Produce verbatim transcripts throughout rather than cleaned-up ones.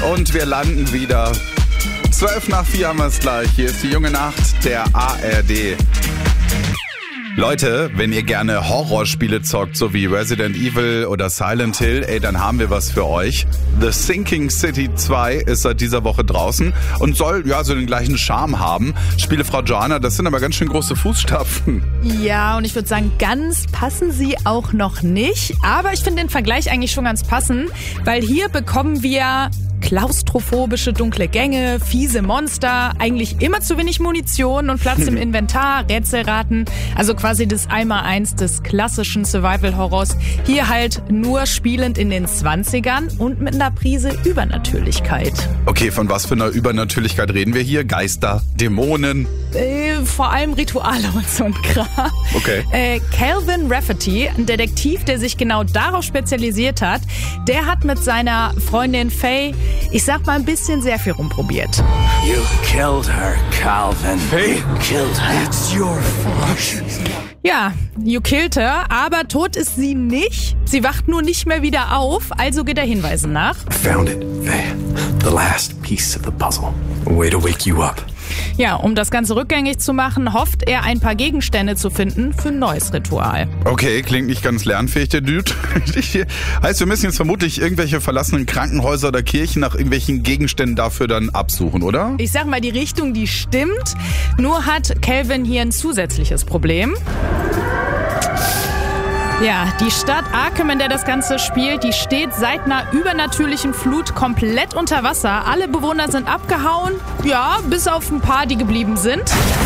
Und wir landen wieder. Zwölf nach vier haben wir es gleich. Hier ist die junge Nacht der A R D. Leute, wenn ihr gerne Horrorspiele zockt, so wie Resident Evil oder Silent Hill, ey, dann haben wir was für euch. The Sinking City zwei ist seit dieser Woche draußen und soll ja so den gleichen Charme haben. Spielefrau Joanna, das sind aber ganz schön große Fußstapfen. Ja, und ich würde sagen, ganz passen sie auch noch nicht. Aber ich finde den Vergleich eigentlich schon ganz passend, weil hier bekommen wir klaustrophobische dunkle Gänge, fiese Monster, eigentlich immer zu wenig Munition und Platz im Inventar, Rätselraten, also quasi das Einmaleins des klassischen Survival-Horrors. Hier halt nur spielend in den zwanzigern und mit einer Prise Übernatürlichkeit. Okay, von was für einer Übernatürlichkeit reden wir hier? Geister, Dämonen? Äh, vor allem Rituale und so ein Kram. Okay. Äh, Calvin Rafferty, ein Detektiv, der sich genau darauf spezialisiert hat, der hat mit seiner Freundin Faye, ich sag mal, ein bisschen sehr viel rumprobiert. You killed her, Calvin. Hey. You killed her. It's your fault. Ja, you killed her, aber tot ist sie nicht. Sie wacht nur nicht mehr wieder auf, also geht er Hinweisen nach. Found it, Faye. The last piece of the puzzle. A way to wake you up. Ja, um das Ganze rückgängig zu machen, hofft er, ein paar Gegenstände zu finden für ein neues Ritual. Okay, klingt nicht ganz lernfähig, der Dude. Heißt, wir müssen jetzt vermutlich irgendwelche verlassenen Krankenhäuser oder Kirchen nach irgendwelchen Gegenständen dafür dann absuchen, oder? Ich sag mal, die Richtung, die stimmt. Nur hat Calvin hier ein zusätzliches Problem. Ja, die Stadt Arkham, in der das Ganze spielt, die steht seit einer übernatürlichen Flut komplett unter Wasser. Alle Bewohner sind abgehauen, ja, bis auf ein paar, die geblieben sind.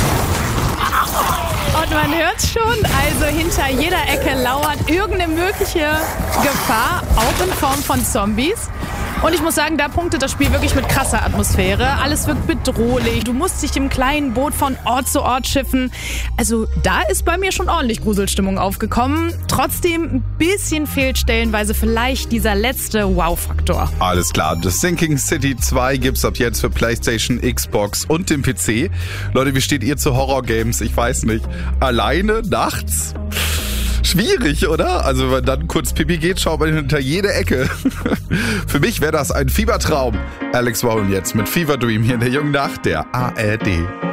Und man hört's schon, also hinter jeder Ecke lauert irgendeine mögliche Gefahr, auch in Form von Zombies. Und ich muss sagen, da punktet das Spiel wirklich mit krasser Atmosphäre. Alles wirkt bedrohlich. Du musst dich im kleinen Boot von Ort zu Ort schiffen. Also da ist bei mir schon ordentlich Gruselstimmung aufgekommen. Trotzdem ein bisschen fehlt stellenweise vielleicht dieser letzte Wow-Faktor. Alles klar, The Sinking City zwei gibt's ab jetzt für PlayStation, Xbox und den P C. Leute, wie steht ihr zu Horror-Games? Ich weiß nicht. Alleine, nachts? Schwierig, oder? Also wenn dann kurz Pipi geht, schaut man hinter jede Ecke. Für mich wäre das ein Fiebertraum. Alex Warren jetzt mit Fever Dream hier in der jungen Nacht der A R D.